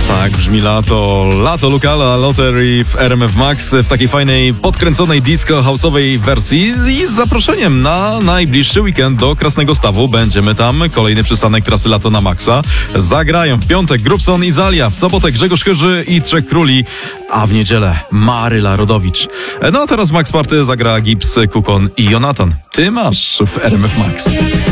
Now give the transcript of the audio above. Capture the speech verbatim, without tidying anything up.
Tak brzmi lato. Lato Lukala Lottery w R M F Max w takiej fajnej, podkręconej disco house'owej wersji i z zaproszeniem na najbliższy weekend do Krasnego Stawu. Będziemy tam. Kolejny przystanek trasy Lato na Maxa. Zagrają w piątek Grubson i Zalia, w sobotę Grzegorz Chyży i Trzech Króli, a w niedzielę Maryla Rodowicz. No a teraz w Max Party zagra Gibbs, Kukon i Jonatan. Ty masz w R M F Max.